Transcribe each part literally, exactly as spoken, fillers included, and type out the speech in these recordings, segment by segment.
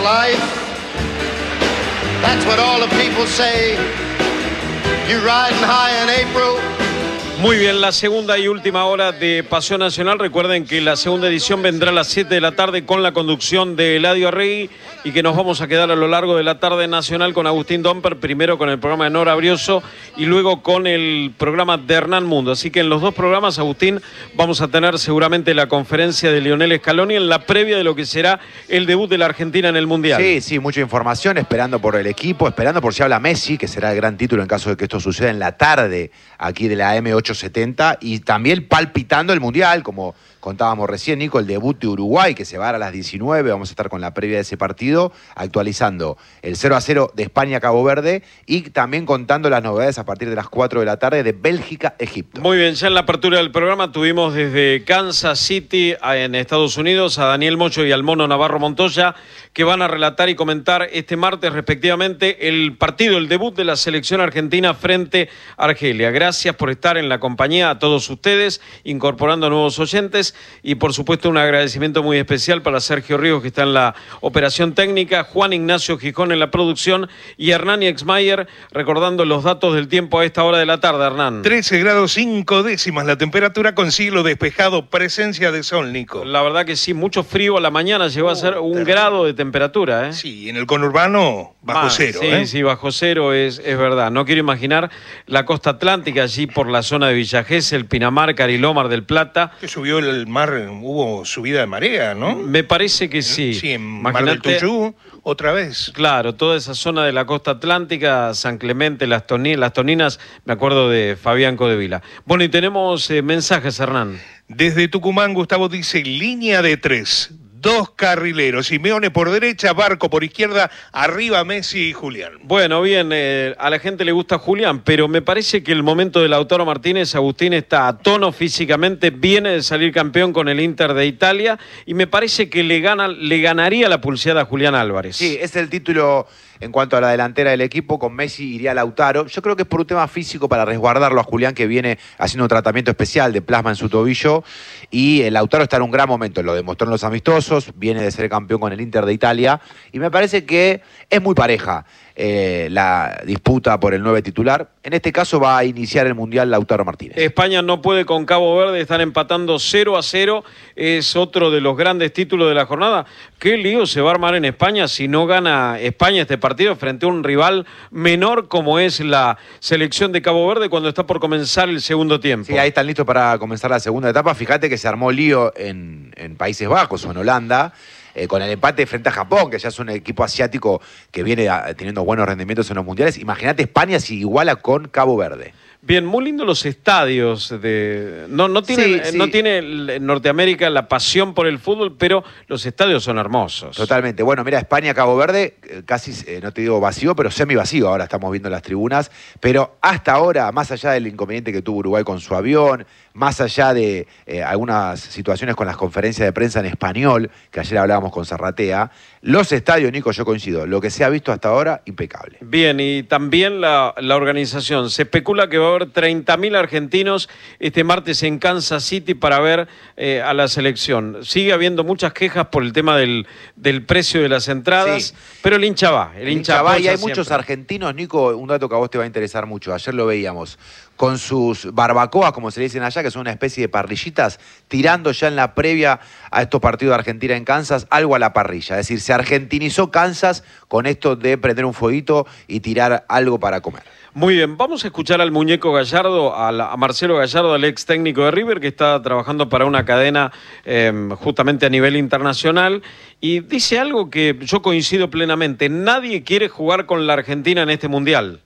life. That's what all the people say. You riding high in April. Muy bien, la segunda y última hora de Pasión Nacional. Recuerden que la segunda edición vendrá a las siete de la tarde con la conducción de Eladio Arregui y que nos vamos a quedar a lo largo de la tarde nacional con Agustín Domper, primero con el programa de Nora Brioso y luego con el programa de Hernán Mundo. Así que en los dos programas, Agustín, vamos a tener seguramente la conferencia de Lionel Scaloni en la previa de lo que será el debut de la Argentina en el Mundial. Sí, sí, mucha información, esperando por el equipo, esperando por si habla Messi, que será el gran título en caso de que esto suceda en la tarde aquí de la M ochocientos setenta, y también palpitando el Mundial, como contábamos recién, Nico, el debut de Uruguay, que se va a dar a las diecinueve, vamos a estar con la previa de ese partido, actualizando el cero a cero de España-Cabo Verde y también contando las novedades a partir de las cuatro de la tarde de Bélgica-Egipto. Muy bien, ya en la apertura del programa tuvimos desde Kansas City en Estados Unidos a Daniel Mocho y al Mono Navarro Montoya, que van a relatar y comentar este martes respectivamente el partido, el debut de la selección argentina frente a Argelia. Gracias por estar en la compañía a todos ustedes, incorporando nuevos oyentes. Y por supuesto un agradecimiento muy especial para Sergio Ríos, que está en la operación técnica, Juan Ignacio Gijón en la producción y Hernán Exmayer recordando los datos del tiempo a esta hora de la tarde. Hernán. trece grados cinco décimas la temperatura, con cielo despejado, presencia de sol, Nico. La verdad que sí, mucho frío a la mañana, llegó uh, a ser un terrible. grado de temperatura. ¿eh? Sí, en el conurbano bajo ah, cero. Sí, ¿eh? sí, bajo cero es, es verdad. No quiero imaginar la costa atlántica, allí por la zona de Villa Gesell, Pinamar, Cariló, del Plata. Que subió el mar, hubo subida de marea, ¿no? Me parece que sí. Sí, en Mar del Tuyú, otra vez. Claro, toda esa zona de la costa atlántica, San Clemente, Las Toninas, las Toninas, me acuerdo de Fabián Codevila. Bueno, y tenemos eh, mensajes, Hernán. Desde Tucumán, Gustavo dice, línea de tres. Dos carrileros, Simeone por derecha, Barco por izquierda, arriba Messi y Julián. Bueno, bien, eh, a la gente le gusta Julián, pero me parece que el momento de Lautaro Martínez, Agustín, está a tono físicamente, viene de salir campeón con el Inter de Italia y me parece que le, gana, le ganaría la pulseada a Julián Álvarez. Sí, es el título en cuanto a la delantera del equipo, con Messi iría Lautaro. Yo creo que es por un tema físico para resguardarlo a Julián, que viene haciendo un tratamiento especial de plasma en su tobillo, y el Lautaro está en un gran momento, lo demostró en los amistosos, viene de ser campeón con el Inter de Italia, y me parece que es muy pareja eh, la disputa por el nueve titular. En este caso va a iniciar el Mundial Lautaro Martínez. España no puede con Cabo Verde, están empatando cero a cero, es otro de los grandes títulos de la jornada. ¿Qué lío se va a armar en España si no gana España este partido frente a un rival menor como es la selección de Cabo Verde cuando está por comenzar el segundo tiempo? Sí, ahí están listos para comenzar la segunda etapa. Fíjate que se armó lío en, en Países Bajos o en Holanda, eh, con el empate frente a Japón, que ya es un equipo asiático que viene a, teniendo buenos rendimientos en los mundiales. Imagínate España si iguala con Cabo Verde. Bien, muy lindo los estadios. De... No, no, tiene, sí, sí. no tiene Norteamérica la pasión por el fútbol, pero los estadios son hermosos. Totalmente. Bueno, mira, España-Cabo Verde, casi, eh, no te digo vacío, pero semi vacío. Ahora estamos viendo las tribunas. Pero hasta ahora, más allá del inconveniente que tuvo Uruguay con su avión, más allá de eh, algunas situaciones con las conferencias de prensa en español, que ayer hablábamos con Zarratea, los estadios, Nico, yo coincido, lo que se ha visto hasta ahora, impecable. Bien, y también la, la organización. Se especula que va a haber treinta mil argentinos este martes en Kansas City para ver eh, a la selección. Sigue habiendo muchas quejas por el tema del, del precio de las entradas, sí. pero el hincha va. El, el hincha, hincha va y hay siempre. Muchos argentinos, Nico, un dato que a vos te va a interesar mucho. Ayer lo veíamos con sus barbacoas, como se le dicen allá, que son una especie de parrillitas, tirando ya en la previa a estos partidos de Argentina en Kansas, algo a la parrilla. Es decir, se argentinizó Kansas con esto de prender un fueguito y tirar algo para comer. Muy bien, vamos a escuchar al muñeco Gallardo, a, la, a Marcelo Gallardo, al ex técnico de River, que está trabajando para una cadena eh, justamente a nivel internacional, y dice algo que yo coincido plenamente: nadie quiere jugar con la Argentina en este Mundial.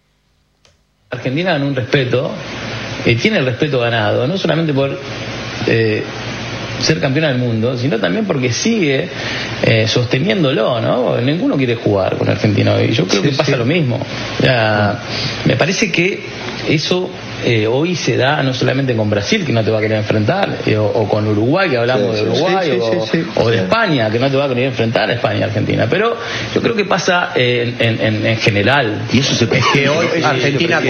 Argentina ganó un respeto, eh, tiene el respeto ganado, no solamente por eh, ser campeona del mundo, sino también porque sigue eh, sosteniéndolo, ¿no? Ninguno quiere jugar con Argentina hoy. Yo creo sí, que pasa sí. lo mismo. Ya, me parece que eso eh, hoy se da no solamente con Brasil, que no te va a querer enfrentar, eh, o, o con Uruguay, que hablamos sí, de Uruguay, sí, sí, o, sí, sí, o de España, que no te va a querer enfrentar a España y Argentina. Pero yo creo que pasa eh, en, en, en general. Y eso se es que hoy Argentina